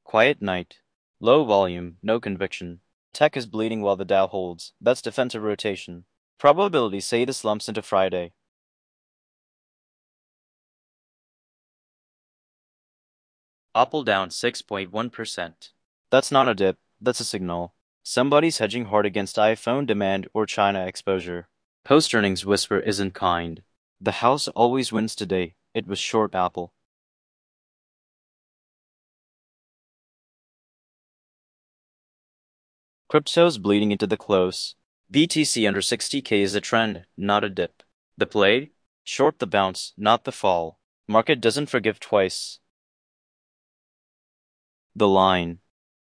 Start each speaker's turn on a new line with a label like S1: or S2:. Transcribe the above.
S1: Quiet night. Low volume, no conviction. Tech is bleeding while the Dow holds. That's defensive rotation. Probabilities say this lumps into Friday. Apple down 6.1%. That's not a dip, that's a signal. Somebody's hedging hard against iPhone demand or China exposure. Post-earnings whisper isn't kind. The house always wins today. It was short Apple. Crypto's bleeding into the close. BTC under 60K is a trend, not a dip. The play? Short the bounce, not the fall. Market doesn't forgive twice. The line.